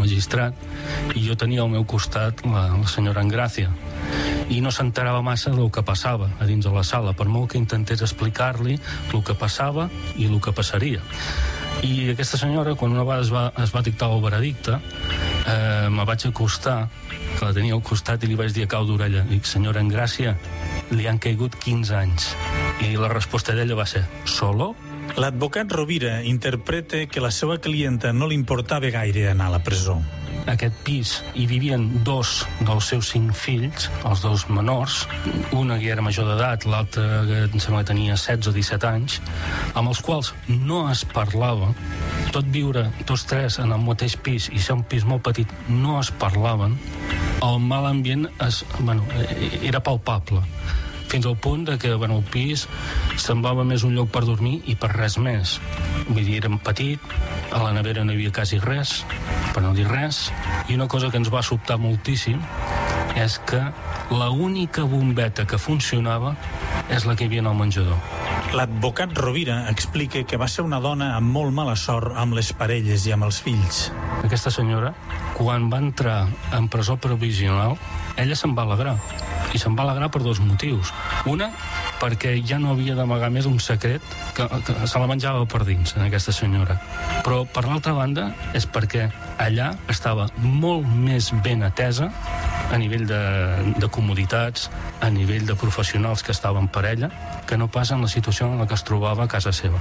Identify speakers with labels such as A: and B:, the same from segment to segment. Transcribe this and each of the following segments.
A: magistrat, i jo tenia al meu costat la senyora Engràcia, i no s'enterava massa del que passava a dins de la sala, per molt que intentés explicar-li el que passava i el que passaria. I aquesta senyora, quan una vegada es va dictar el veredicte, me vaig acostar, que la tenia al costat, i li vaig dir a cau d'orella, dic, senyora Engràcia, li han caigut 15 anys. I la resposta d'ella va ser, solo?
B: L'advocat Rovira interpreta que la seva clienta no li importava gaire anar a la presó.
A: Aquest pis hi vivien 2 dels seus 5 fills, els 2 menors, una que era major d'edat, l'altra que em sembla que tenia 16 o 17 anys, amb els quals no es parlava. Tot viure tots 3 en el mateix pis i ser un pis molt petit no es parlaven. El mal ambient era palpable, fins al punt de que el pis semblava més un lloc per dormir i per res més. Vull dir, era petit, a la nevera no hi havia quasi res, per no dir res, i una cosa que ens va sobtar moltíssim és que l'única bombeta que funcionava és la que hi havia en el menjador.
B: L'advocat Rovira explica que va ser una dona amb molt mala sort amb les parelles i amb els fills.
A: Aquesta senyora, quan va entrar en presó provisional, ella se'n va alegrar. I se'n va alegrar per 2 motius. Una, perquè ja no havia d'amagar més un secret que se la menjava per dins, en aquesta senyora. Però, per l'altra banda, és perquè allà estava molt més ben atesa a nivell de comoditats, a nivell de professionals que estaven per ella, que no pas en la situació en la que es trobava a casa seva.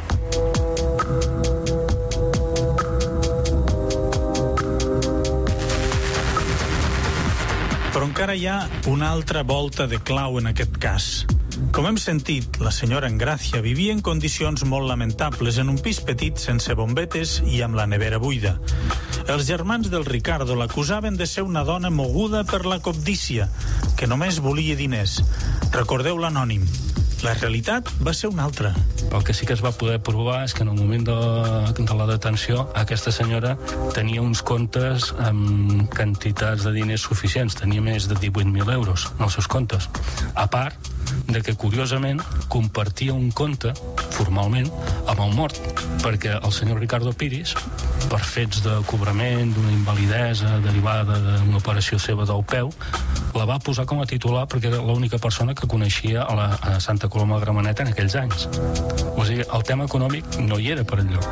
B: Però encara hi ha una altra volta de clau en aquest cas. Com hem sentit, la senyora Engràcia vivia en condicions molt lamentables en un pis petit sense bombetes i amb la nevera buida. Els germans del Ricardo l'acusaven de ser una dona moguda per la cobdícia, que només volia diners. Recordeu l'anònim. La realitat va ser una altra.
A: El que sí que es va poder provar és que en el moment de la detenció aquesta senyora tenia uns comptes amb quantitats de diners suficients, tenia més de 18.000 euros en els seus comptes. A part de que, curiosament, compartia un compte, formalment, amb el mort, perquè el senyor Ricardo Piris, per fets de cobrament, d'una invalidesa derivada d'una operació seva del peu, la va posar com a titular perquè era l'única persona que coneixia a Santa Coloma de Gramenet en aquells anys. O sigui, el tema econòmic no hi era per enlloc.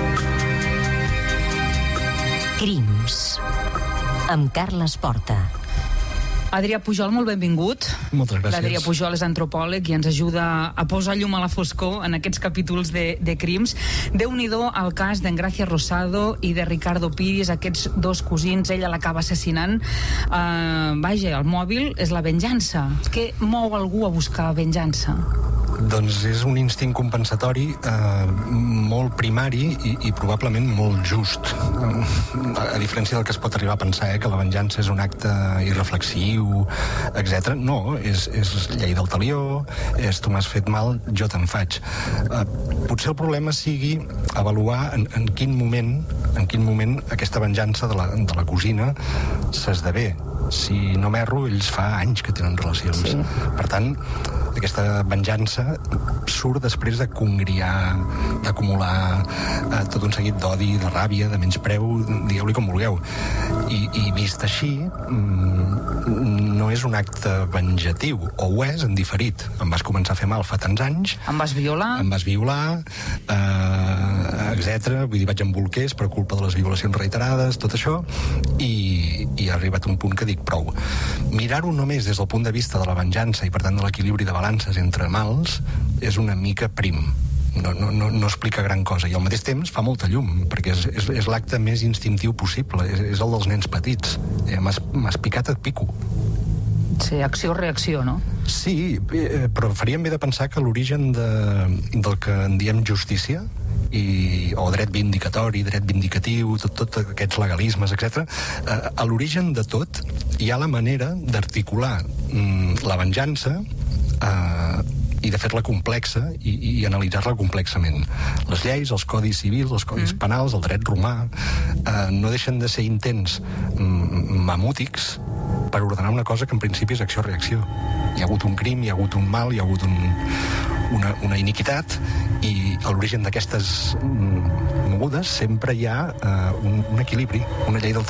C: Crims, amb Carles Porta.
D: Adrià Pujol, molt benvingut.
E: Moltes gràcies.
D: L'Adrià Pujol és antropòleg i ens ajuda a posar llum a la foscor en aquests capítols de crims. Déu-n'hi-do el cas d'Engràcia Rosado i de Ricardo Piris, aquests 2 cosins, ella l'acaba assassinant. Vaja, el mòbil és la venjança. Què mou algú a buscar venjança?
E: Doncs és un instint compensatori molt primari i probablement molt just. A diferència del que es pot arribar a pensar, que la venjança és un acte irreflexiu, etc. No, és llei del talió, és tu m'has fet mal, jo te'n faig. Potser el problema sigui avaluar en quin moment aquesta venjança de la cosina s'esdevé. Si no m'erro, ells fa anys que tenen relacions. Sí. Per tant, aquesta venjança surt després de congriar, d'acumular tot un seguit d'odi, de ràbia, de menyspreu, digueu-li com vulgueu. I vist així, no és un acte venjatiu, o ho és en diferit. Em vas començar a fer mal fa tants anys.
D: Em vas violar,
E: etc. Vull dir, vaig amb bolquers per culpa de les violacions reiterades, tot això, i ha arribat un punt que dic prou. Mirar-ho només des del punt de vista de la venjança i per tant de l'equilibri de balances entre mals és una mica prim. No explica gran cosa i al mateix temps fa molta llum perquè és l'acte més instintiu possible, és el dels nens petits. M'has picat, et pico.
D: Sí, acció-reacció, no?
E: Sí, però faríem bé de pensar que l'origen del que en diem justícia o dret vindicatori, dret vindicatiu, tot aquests legalismes, etc. A l'origen de tot hi ha la manera d'articular la venjança i de fer-la complexa i analitzar-la complexament. Les lleis, els codis civils, els codis penals, el dret romà, no deixen de ser intents mamútics per ordenar una cosa que en principi és acció-reacció. Hi ha hagut un crim, hi ha hagut un mal, hi ha hagut una iniquitat, i a l'origen d'aquestes mogudes sempre hi ha un equilibri, una llei del